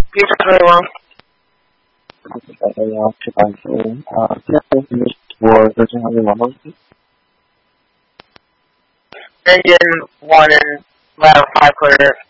You sound very well. Engine 1 and bottom 5 clear.